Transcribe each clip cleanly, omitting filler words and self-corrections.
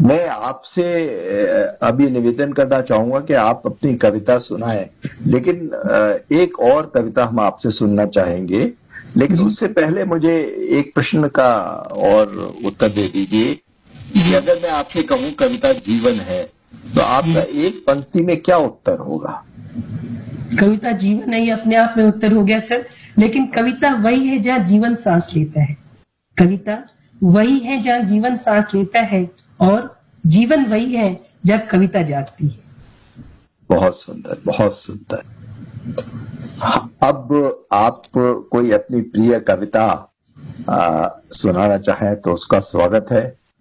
मैं आपसे अभी निवेदन करना चाहूंगा कि आप अपनी कविता सुनाएं, लेकिन एक और कविता हम आपसे सुनना चाहेंगे, लेकिन उससे पहले मुझे एक प्रश्न का और उत्तर दे दीजिए कि अगर मैं आपसे कहूं कविता जीवन है, तो आपका एक पंक्ति में क्या उत्तर होगा? कविता जीवन है, ये अपने आप में उत्तर हो गया सर। लेकिन कविता वही है जहाँ जीवन सांस लेता है। कविता वही है जहाँ जीवन सांस लेता है, और जीवन वही है जहाँ कविता जागती है। बहुत सुंदर, बहुत सुंदर। अब आप कोई अपनी प्रिय कविता सुनाना चाहें तो उसका स्वागत है।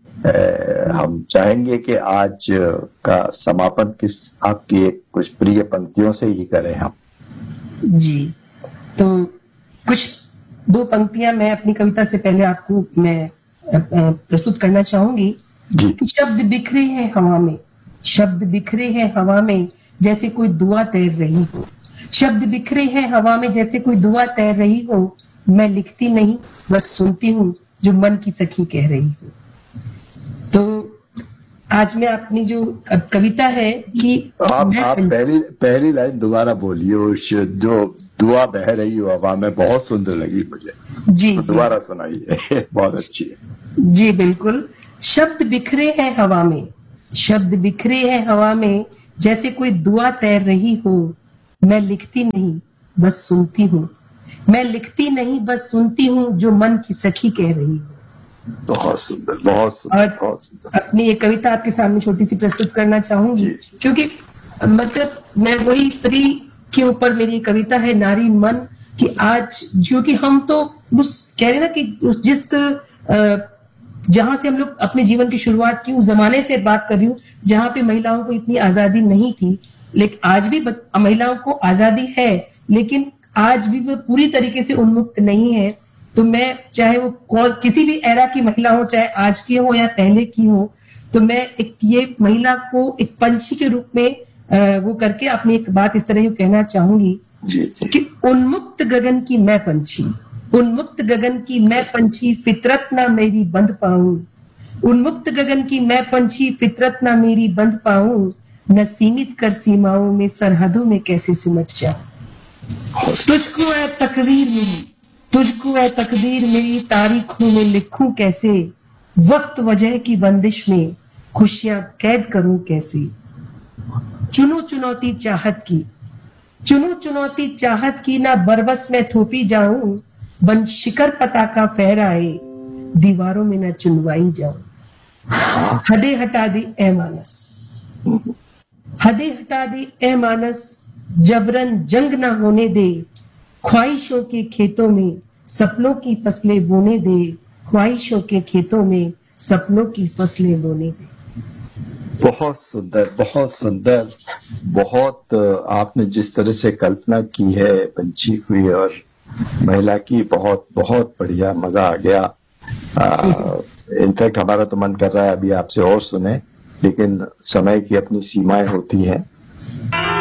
हम चाहेंगे कि आज का समापन आपकी एक कुछ प्रिय पंक्तियों से ही करें हम। जी, तो कुछ दो पंक्तियां मैं अपनी कविता से पहले आपको मैं प्रस्तुत करना चाहूंगी कि शब्द बिखरे हैं हवा में, शब्द बिखरे हैं हवा में जैसे कोई दुआ तैर रही हो। शब्द बिखरे हैं हवा में जैसे कोई दुआ तैर रही हो। मैं लिखती नहीं, बस सुनती हूँ जो मन की सखी कह रही हो। तो आज मैं अपनी जो कविता है कि आप पहली लाइन दोबारा बोलिए, जो दुआ बह रही हो हवा में, बहुत सुंदर लगी मुझे। जी, तो दोबारा सुनाइए, बहुत अच्छी है। जी बिल्कुल। शब्द बिखरे हैं हवा में, शब्द बिखरे हैं हवा में जैसे कोई दुआ तैर रही हो। मैं लिखती नहीं, बस सुनती हूँ। मैं लिखती नहीं, बस सुनती हूँ जो मन की सखी कह रही हो। बहुत सुंदर, बहुत सुंदर, बहुत सुंदर। अपनी एक कविता आपके सामने छोटी सी प्रस्तुत करना चाहूंगी, क्योंकि मतलब मैं वही स्त्री के ऊपर मेरी कविता है, नारी मन, कि आज क्योंकि हम तो उस कह रहे ना कि उस जिस जहां से हम लोग अपने जीवन की शुरुआत की, उस जमाने से बात कर रही हूँ जहां पे महिलाओं को इतनी आजादी नहीं थी। लेकिन आज भी महिलाओं को आजादी है, लेकिन आज भी वो पूरी तरीके से उन्मुक्त नहीं है। तो मैं चाहे वो किसी भी एरा की महिला हो, चाहे आज की हो या पहले की हो, तो मैं एक ये महिला को एक पंछी के रूप में वो करके अपनी एक बात इस तरह कहना चाहूंगी कि उन्मुक्त गगन की मैं पंछी, उन्मुक्त गगन की मैं पंछी, फितरत ना मेरी बंध पाऊं। उन्मुक्त गगन की मैं पंछी, फितरत ना मेरी बंध पाऊं। न सीमित कर सीमाओं में, सरहदों में कैसे सिमट जाऊं। तुझको है तकदीर मेरी, तुझको है तकदीर मेरी, तारीखों में लिखूं कैसे। वक्त वजह की बंदिश में खुशियां कैद करूं कैसे। चुनो चुनौती चाहत की, चुनो चुनौती चाहत की, ना बरबस में थोपी जाऊं। बन शिकर पताका फहराए, दीवारों में न चुनवाई जाऊं। हदे हटा दे ए मानस, हदे हटा दे ए मानस, जबरन जंग ना होने दे। ख्वाहिशों के खेतों में सपनों की फसलें बोने दे। ख्वाहिशों के खेतों में सपनों की फसलें बोने दे। बहुत सुंदर, बहुत सुंदर। बहुत आपने जिस तरह से कल्पना की है पंछी हुई और महिला की, बहुत बहुत बढ़िया, मजा आ गया। इनफैक्ट हमारा तो मन कर रहा है अभी आपसे और सुने, लेकिन समय की अपनी सीमाएं होती हैं।